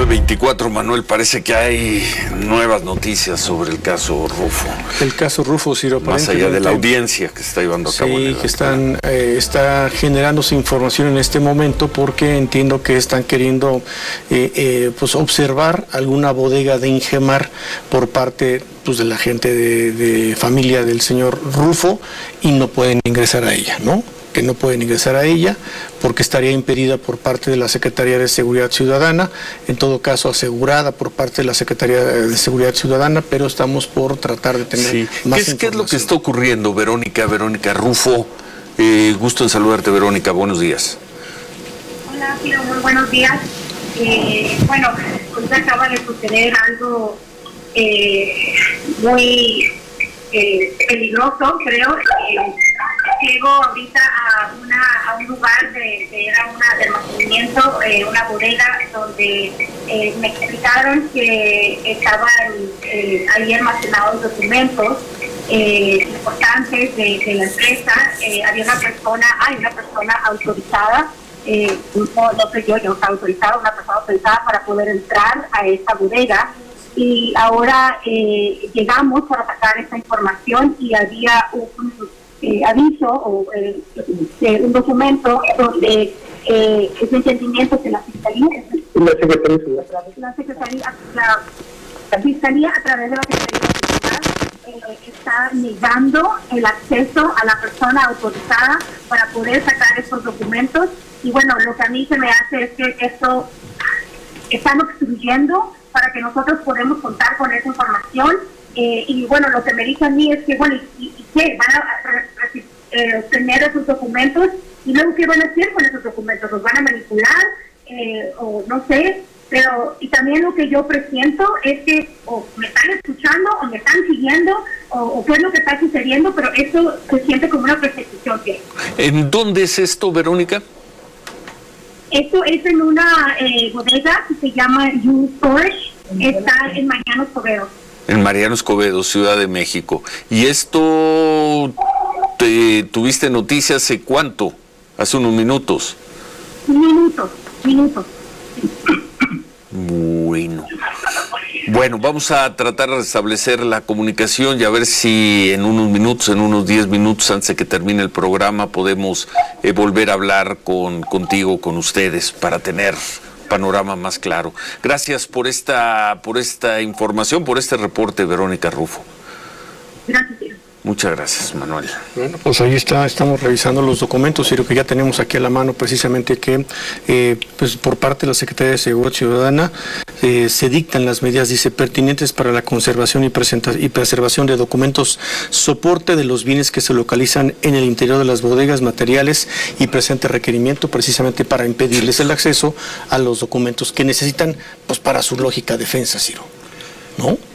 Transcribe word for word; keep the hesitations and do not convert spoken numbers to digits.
nueve veinticuatro, Manuel, parece que hay nuevas noticias sobre el caso Rufo. El caso Rufo, Ciro. Más allá de la audiencia que está llevando a cabo. Sí, que están, eh, está generándose información en este momento porque entiendo que están queriendo eh, eh, pues observar alguna bodega de Ingemar por parte pues, de la gente de, de familia del señor Rufo y no pueden ingresar a ella, ¿no? que no pueden ingresar a ella porque estaría impedida por parte de la Secretaría de Seguridad Ciudadana, en todo caso asegurada por parte de la Secretaría de Seguridad Ciudadana, pero estamos por tratar de tener sí. más ¿Qué es, ¿Qué es lo que está ocurriendo, Verónica, Verónica Rufo? Eh, gusto en saludarte, Verónica, buenos días. Hola, Ciro, muy buenos días. Eh, bueno, pues acaba de suceder algo eh, muy eh, peligroso, creo. Eh, Llego ahorita a, una, a un lugar de, de era una, de almacenamiento, eh, una bodega, donde eh, me explicaron que estaban eh, ahí almacenados documentos eh, importantes de, de la empresa. Eh, había una persona, hay una persona autorizada, eh, no, no sé yo, yo estaba autorizada, una persona autorizada para poder entrar a esta bodega. Y ahora eh, llegamos para sacar esta información y había un Eh, aviso o eh, eh, un documento donde eh, es un entendimiento que la Fiscalía, la Secretaría, la, Secretaría la, la Fiscalía a través de la Secretaría de Seguridad eh, está negando el acceso a la persona autorizada para poder sacar estos documentos. Y bueno, lo que a mí se me hace es que esto están obstruyendo para que nosotros podamos contar con esa información. Eh, y bueno, lo que me dice a mí es que, bueno, ¿y, y qué? ¿Van a eh, tener esos documentos? ¿Y luego qué van a hacer con esos documentos? ¿Los van a manipular? Eh, o no sé. Pero, y también lo que yo presiento es que o me están escuchando, o me están siguiendo, o, o qué es lo que está sucediendo, pero eso se siente como una persecución. ¿En dónde es esto, Verónica? Esto es en una eh, bodega que se llama You Storage, está en Mariano Escobedo. En Mariano Escobedo, Ciudad de México. ¿Y esto te tuviste noticias hace cuánto? Hace unos minutos. Minutos, minutos. Bueno. Bueno, vamos a tratar de restablecer la comunicación y a ver si en unos minutos, en unos diez minutos antes de que termine el programa, podemos eh, volver a hablar con contigo, con ustedes, para tener panorama más claro. Gracias por esta por esta información, por este reporte, Verónica Rufo. Gracias. Muchas gracias, Manuel. Bueno, pues ahí está, estamos revisando los documentos y lo que ya tenemos aquí a la mano, precisamente que eh, pues por parte de la Secretaría de Seguridad Ciudadana eh, se dictan las medidas, dice, pertinentes para la conservación y, y preservación de documentos, soporte de los bienes que se localizan en el interior de las bodegas, materiales y presente requerimiento precisamente para impedirles el acceso a los documentos que necesitan pues para su lógica defensa, Ciro, ¿no?